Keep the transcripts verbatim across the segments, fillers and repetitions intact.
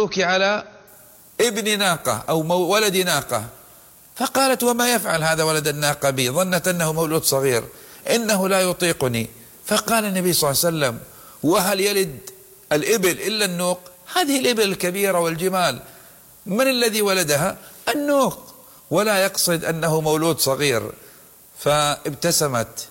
أدلك على ابن ناقة أو ولد ناقة. فقالت وما يفعل هذا ولد الناقة بي؟ ظنت أنه مولود صغير، إنه لا يطيقني. فقال النبي صلى الله عليه وسلم وهل يلد الإبل إلا النوق؟ هذه الإبل الكبيرة والجمال من الذي ولدها؟ النوق، ولا يقصد أنه مولود صغير. فابتسمت.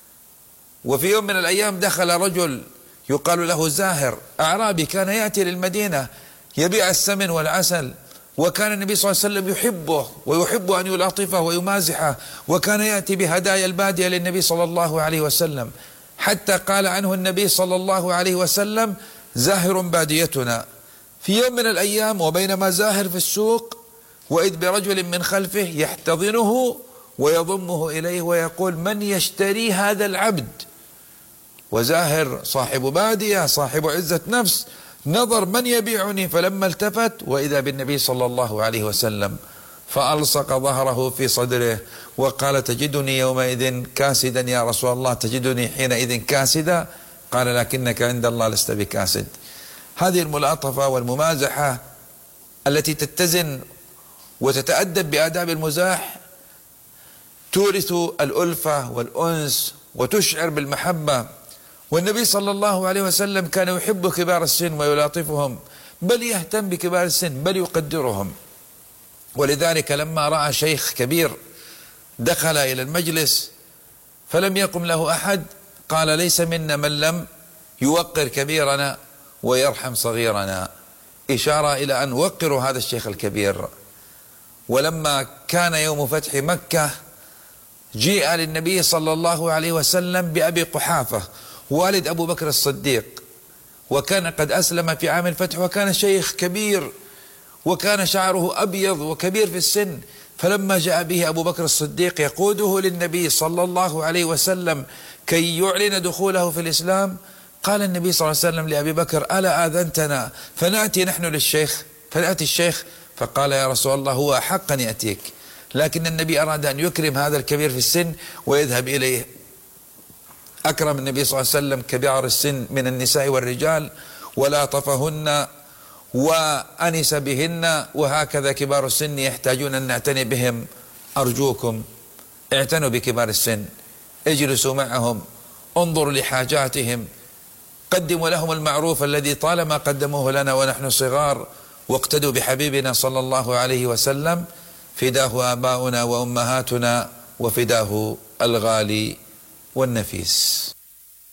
وفي يوم من الأيام دخل رجل يقال له زاهر أعرابي، كان يأتي للمدينة يبيع السمن والعسل، وكان النبي صلى الله عليه وسلم يحبه ويحب أن يلاطفه ويمازحه، وكان يأتي بهدايا البادية للنبي صلى الله عليه وسلم، حتى قال عنه النبي صلى الله عليه وسلم زاهر باديتنا. في يوم من الأيام وبينما زاهر في السوق وإذ برجل من خلفه يحتضنه ويضمه إليه ويقول من يشتري هذا العبد؟ وزاهر صاحب بادية صاحب عزة نفس نظر من يبيعني، فلما التفت وإذا بالنبي صلى الله عليه وسلم، فألصق ظهره في صدره وقال تجدني يومئذ كاسدا يا رسول الله، تجدني حينئذ كاسدا؟ قال لكنك عند الله لست بكاسد. هذه الملاطفة والممازحة التي تتزن وتتأدب بآداب المزاح تورث الألفة والأنس وتشعر بالمحبة. والنبي صلى الله عليه وسلم كان يحب كبار السن ويلاطفهم، بل يهتم بكبار السن، بل يقدرهم. ولذلك لما رأى شيخ كبير دخل إلى المجلس فلم يقم له أحد قال ليس منا من لم يوقر كبيرنا ويرحم صغيرنا، إشارة إلى أن وقروا هذا الشيخ الكبير. ولما كان يوم فتح مكة جيء للنبي صلى الله عليه وسلم بأبي قحافة والد أبو بكر الصديق، وكان قد أسلم في عام الفتح، وكان شيخ كبير وكان شعره أبيض وكبير في السن. فلما جاء به أبو بكر الصديق يقوده للنبي صلى الله عليه وسلم كي يعلن دخوله في الإسلام، قال النبي صلى الله عليه وسلم لأبي بكر ألا آذنتنا فنأتي نحن للشيخ؟ فنأتي الشيخ، فقال يا رسول الله هو أحق أن يأتيك، لكن النبي أراد أن يكرم هذا الكبير في السن ويذهب إليه. أكرم النبي صلى الله عليه وسلم كبار السن من النساء والرجال ولاطفهن وأنس بهن، وهكذا كبار السن يحتاجون أن نعتني بهم. أرجوكم اعتنوا بكبار السن، اجلسوا معهم، انظروا لحاجاتهم، قدموا لهم المعروف الذي طالما قدموه لنا ونحن صغار، واقتدوا بحبيبنا صلى الله عليه وسلم، فداه آباؤنا وأمهاتنا وفداه الغالي والنفيس.